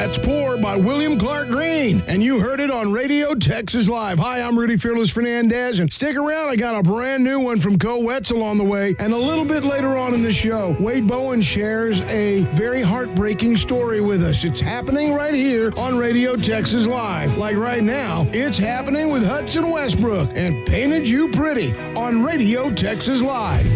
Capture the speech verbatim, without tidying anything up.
That's Poor by William Clark Green. And you heard it on Radio Texas Live. Hi, I'm Rudy Fearless Fernandez, and stick around. I got a brand new one from Co Wetzel on the way. And a little bit later on in the show, Wade Bowen shares a very heartbreaking story with us. It's happening right here on Radio Texas Live. Like right now, it's happening with Hudson Westbrook and Painted You Pretty on Radio Texas Live.